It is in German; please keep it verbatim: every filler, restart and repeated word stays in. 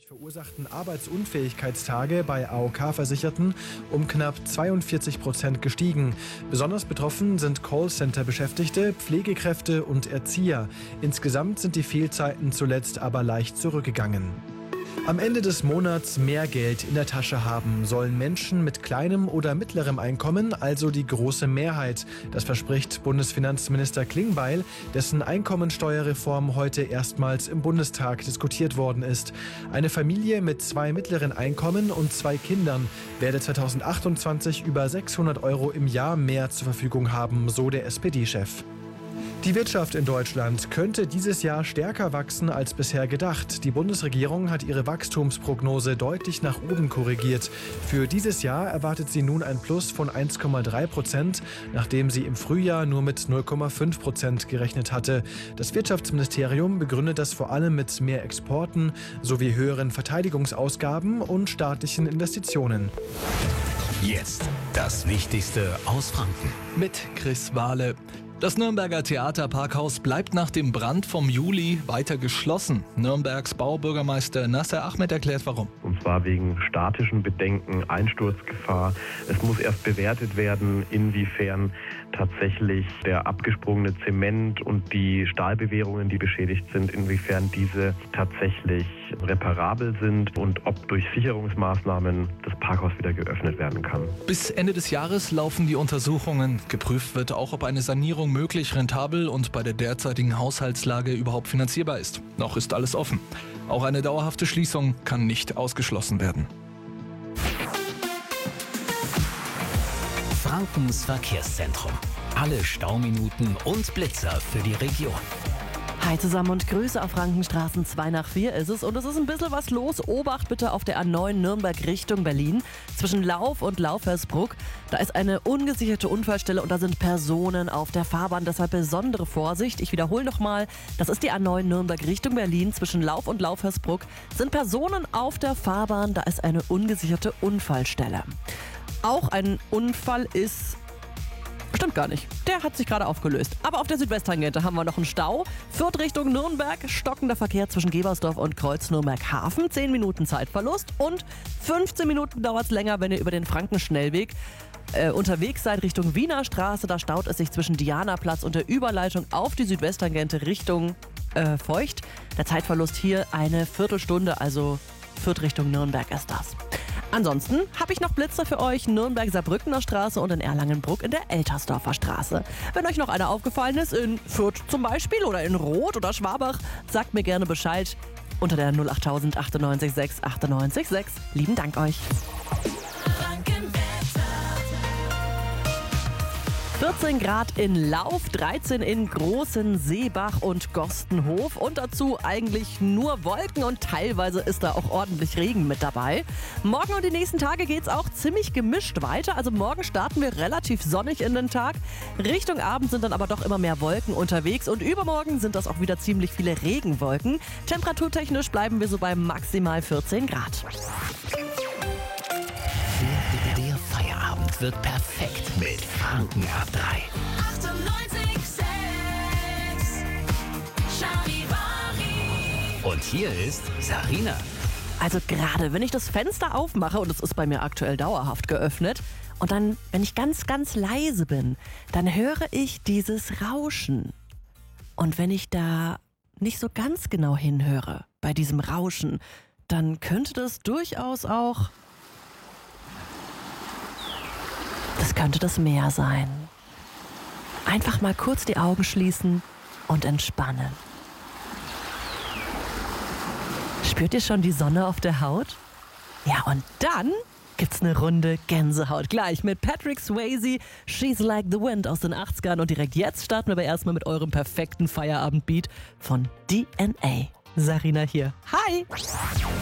verursachten Arbeitsunfähigkeitstage bei A O K-Versicherten um knapp zweiundvierzig Prozent gestiegen. Besonders betroffen sind Callcenter-Beschäftigte, Pflegekräfte und Erzieher. Insgesamt sind die Fehlzeiten zuletzt aber leicht zurückgegangen. Am Ende des Monats mehr Geld in der Tasche haben sollen Menschen mit kleinem oder mittlerem Einkommen, also die große Mehrheit. Das verspricht Bundesfinanzminister Klingbeil, dessen Einkommensteuerreform heute erstmals im Bundestag diskutiert worden ist. Eine Familie mit zwei mittleren Einkommen und zwei Kindern werde zweitausendachtundzwanzig über sechshundert Euro im Jahr mehr zur Verfügung haben, so der S P D-Chef. Die Wirtschaft in Deutschland könnte dieses Jahr stärker wachsen als bisher gedacht. Die Bundesregierung hat ihre Wachstumsprognose deutlich nach oben korrigiert. Für dieses Jahr erwartet sie nun ein Plus von eins Komma drei Prozent, nachdem sie im Frühjahr nur mit null Komma fünf Prozent gerechnet hatte. Das Wirtschaftsministerium begründet das vor allem mit mehr Exporten sowie höheren Verteidigungsausgaben und staatlichen Investitionen. Jetzt das Wichtigste aus Franken. Mit Chris Wahle. Das Nürnberger Theaterparkhaus bleibt nach dem Brand vom Juli weiter geschlossen. Nürnbergs Baubürgermeister Nasser Ahmed erklärt, warum. Und zwar wegen statischen Bedenken, Einsturzgefahr. Es muss erst bewertet werden, inwiefern tatsächlich der abgesprungene Zement und die Stahlbewehrungen, die beschädigt sind, inwiefern diese tatsächlich reparabel sind und ob durch Sicherungsmaßnahmen das Parkhaus wieder geöffnet werden kann. Bis Ende des Jahres laufen die Untersuchungen. Geprüft wird auch, ob eine Sanierung möglich, rentabel und bei der derzeitigen Haushaltslage überhaupt finanzierbar ist. Noch ist alles offen. Auch eine dauerhafte Schließung kann nicht ausgeschlossen werden. Frankens Verkehrszentrum. Alle Stauminuten und Blitzer für die Region. Hi zusammen und Grüße auf Frankenstraßen. zwei nach vier ist es und es ist ein bisschen was los. Obacht bitte auf der A neun Nürnberg Richtung Berlin. Zwischen Lauf und Laufersbruck. Da ist eine ungesicherte Unfallstelle und da sind Personen auf der Fahrbahn. Deshalb besondere Vorsicht. Ich wiederhole nochmal. Das ist die A neun Nürnberg Richtung Berlin. Zwischen Lauf und Laufersbruck sind Personen auf der Fahrbahn. Da ist eine ungesicherte Unfallstelle. Auch ein Unfall ist... Stimmt gar nicht. Der hat sich gerade aufgelöst. Aber auf der Südwesttangente haben wir noch einen Stau. Fürth Richtung Nürnberg, stockender Verkehr zwischen Gebersdorf und Kreuz-Nürnberg-Hafen. zehn Minuten Zeitverlust und fünfzehn Minuten dauert es länger, wenn ihr über den Frankenschnellweg äh, unterwegs seid Richtung Wiener Straße. Da staut es sich zwischen Dianaplatz und der Überleitung auf die Südwesttangente Richtung äh, Feucht. Der Zeitverlust hier eine Viertelstunde, also Fürth Richtung Nürnberg ist das. Ansonsten habe ich noch Blitzer für euch. Nürnberg-Saarbrückener Straße und in Erlangenbruck in der Eltersdorfer Straße. Wenn euch noch einer aufgefallen ist, in Fürth zum Beispiel oder in Roth oder Schwabach, sagt mir gerne Bescheid unter der null acht null null achtundneunzig sechs achtundneunzig sechs. Lieben Dank euch. vierzehn Grad in Lauf, dreizehn in Großen Seebach und Gorstenhof und dazu eigentlich nur Wolken und teilweise ist da auch ordentlich Regen mit dabei. Morgen und die nächsten Tage geht's auch ziemlich gemischt weiter, also morgen starten wir relativ sonnig in den Tag. Richtung Abend sind dann aber doch immer mehr Wolken unterwegs und übermorgen sind das auch wieder ziemlich viele Regenwolken. Temperaturtechnisch bleiben wir so bei maximal vierzehn Grad. Der Feierabend wird perfekt mit Franken ab drei. achtundneunzig Komma sechs Charivari. Und hier ist Sarina. Also gerade, wenn ich das Fenster aufmache, und es ist bei mir aktuell dauerhaft geöffnet, und dann, wenn ich ganz, ganz leise bin, dann höre ich dieses Rauschen. Und wenn ich da nicht so ganz genau hinhöre bei diesem Rauschen, dann könnte das durchaus auch... Das könnte das Meer sein. Einfach mal kurz die Augen schließen und entspannen. Spürt ihr schon die Sonne auf der Haut? Ja, und dann gibt's eine Runde Gänsehaut. Gleich mit Patrick Swayze, She's Like the Wind aus den achtzigern. Und direkt jetzt starten wir aber erstmal mit eurem perfekten Feierabendbeat von D N A. Sarina hier. Hi!